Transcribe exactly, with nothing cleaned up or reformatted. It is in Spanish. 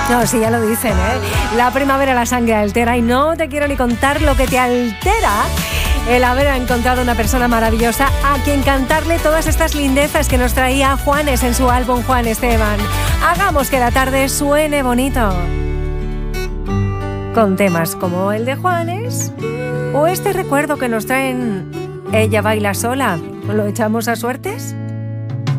No, sí, ya lo dicen, ¿eh? La primavera la sangre altera y no te quiero ni contar lo que te altera el haber encontrado una persona maravillosa a quien cantarle todas estas lindezas que nos traía Juanes en su álbum Juan Esteban. Hagamos que la tarde suene bonito. Con temas como el de Juanes o este recuerdo que nos traen Ella baila sola. ¿Lo echamos a suertes?